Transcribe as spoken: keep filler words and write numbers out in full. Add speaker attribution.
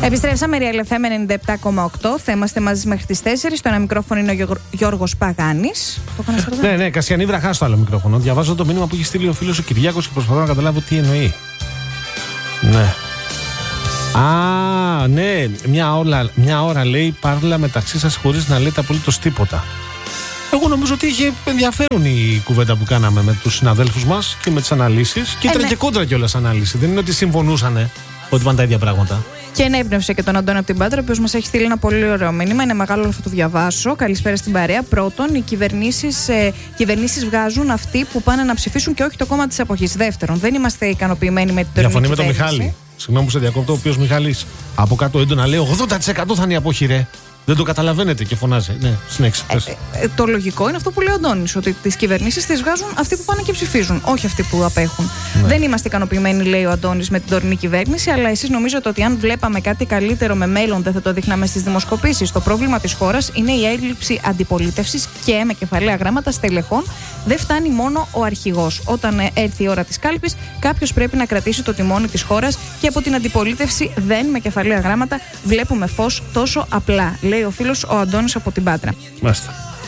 Speaker 1: Επιστρέψαμε, Real εφ εμ ενενήντα επτά κόμμα οκτώ. Θα είμαστε μαζί μέχρι τις τέσσερις. Στο ένα μικρόφωνο είναι ο Γιώργο, Γιώργος Παγάνης.
Speaker 2: Ναι, ναι, Κασιανή βραχά στο άλλο μικρόφωνο. Διαβάζω το μήνυμα που έχει στείλει ο φίλος ο Κυριάκος και προσπαθώ να καταλάβω τι εννοεί. Ναι. Α, ναι, μια ώρα, μια ώρα λέει πάρλα μεταξύ σας χωρίς να λέτε απολύτως τίποτα. Εγώ νομίζω ότι είχε ενδιαφέρον η κουβέντα που κάναμε με τους συναδέλφους μας και με τις αναλύσεις. Και ήταν ε, ναι. και κόντρα κιόλας ανάλυση. Δεν είναι ότι συμφωνούσανε ότι πάνε τα ίδια πράγματα.
Speaker 1: Και ενέπνευσε και τον Αντώνη από την Πάτρα, ο οποίος μας έχει στείλει ένα πολύ ωραίο μήνυμα. Είναι μεγάλο, θα το διαβάσω. Καλησπέρα στην παρέα. Πρώτον, οι κυβερνήσεις, ε, κυβερνήσεις βγάζουν αυτοί που πάνε να ψηφίσουν και όχι το κόμμα της εποχής. Δεύτερον, δεν είμαστε ικανοποιημένοι με την τωρινή κυβέρνηση.
Speaker 2: Διαφωνεί με τον Μιχάλη. Συγγνώμη που σε διακόπτω, ο οποίος Μιχάλης από κάτω έντονα λέει ογδόντα τοις εκατό θα είναι η απόχη, ρε. Δεν το καταλαβαίνετε και φωνάζει. Ναι, συνέχισε.
Speaker 1: Ε, ε, το λογικό είναι αυτό που λέει ο Αντώνης, ότι τις κυβερνήσεις τις βγάζουν αυτοί που πάνε και ψηφίζουν, όχι αυτοί που απέχουν. Ναι. Δεν είμαστε ικανοποιημένοι, λέει ο Αντώνης, με την τωρινή κυβέρνηση, αλλά εσείς νομίζετε ότι αν βλέπαμε κάτι καλύτερο με μέλλον δεν θα το δείχναμε στις δημοσκοπήσεις? Το πρόβλημα της χώρας είναι η έλλειψη αντιπολίτευσης και με κεφαλαία γράμματα στελεχών. Δεν φτάνει μόνο ο αρχηγός. Όταν έρθει η ώρα της κάλπης, κάποιος πρέπει να κρατήσει το τιμόνι της χώρας και από την αντιπολίτευση δεν με κεφαλαία γράμματα βλέπουμε φως τόσο απλά, λέει ο φίλος ο Αντώνης από την Πάτρα.
Speaker 2: Μάλιστα.